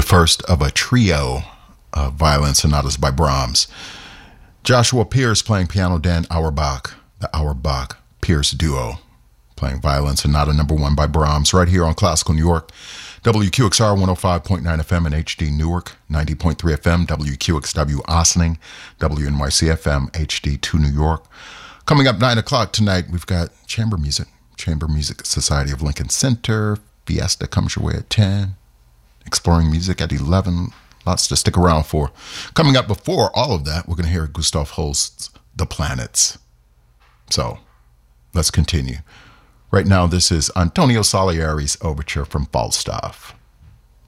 first of a trio of violin sonatas by Brahms. Joshua Pierce playing piano, Dan Auerbach, the Auerbach-Pierce duo, playing violin sonata number 1 by Brahms, right here on Classical New York. WQXR 105.9 FM in HD Newark, 90.3 FM, WQXW Ossining, WNYC FM, HD2 New York. Coming up 9 o'clock tonight, we've got Chamber Music Society of Lincoln Center. Fiesta comes your way at 10. Exploring Music at 11. Lots to stick around for. Coming up before all of that, we're going to hear Gustav Holst's The Planets. So, let's continue. Right now, this is Antonio Salieri's overture from Falstaff.